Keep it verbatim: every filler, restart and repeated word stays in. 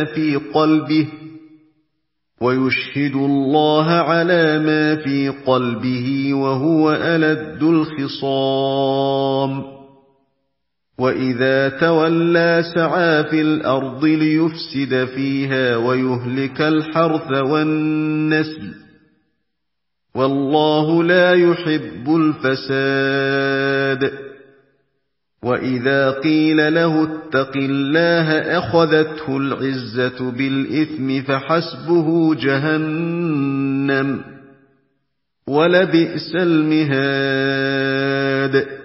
في قلبه ويشهد الله على ما في قلبه وهو ألد الخصام وإذا تولى سعى في الأرض ليفسد فيها ويهلك الحرث والنسل والله لا يحب الفساد وإذا قيل له اتق الله أخذته العزة بالإثم فحسبه جهنم ولبئس المهاد